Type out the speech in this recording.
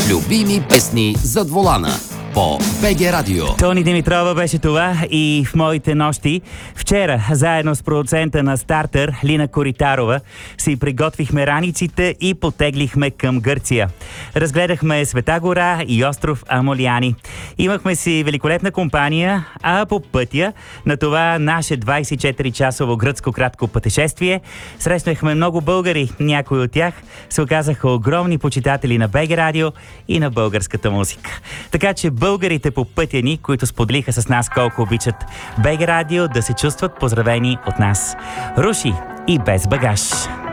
Любими песни зад волана по БГ Радио. Тони Димитрова беше това и в моите нощи. Вчера, заедно с продуцента на Стартър, Лина Коритарова, си приготвихме раниците и потеглихме към Гърция. Разгледахме Света гора и остров Амолияни. Имахме си великолепна компания, а по пътя на това наше 24-часово гръцко кратко пътешествие срещнахме много българи. Някои от тях се оказаха огромни почитатели на БГ Радио и на българската музика. Така че българите по пътя ни, които споделиха с нас колко обичат БГ Радио, да се чувстват поздравени от нас. Руши и без багаж.